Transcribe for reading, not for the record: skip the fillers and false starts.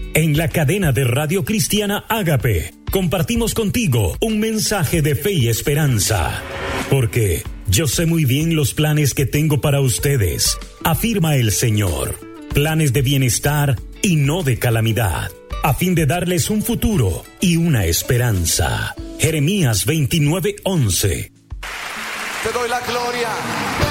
En la cadena de Radio Cristiana Ágape, compartimos contigo un mensaje de fe y esperanza. Porque yo sé muy bien los planes que tengo para ustedes, afirma el Señor. Planes de bienestar y no de calamidad, a fin de darles un futuro y una esperanza. Jeremías 29:11. Te doy la gloria.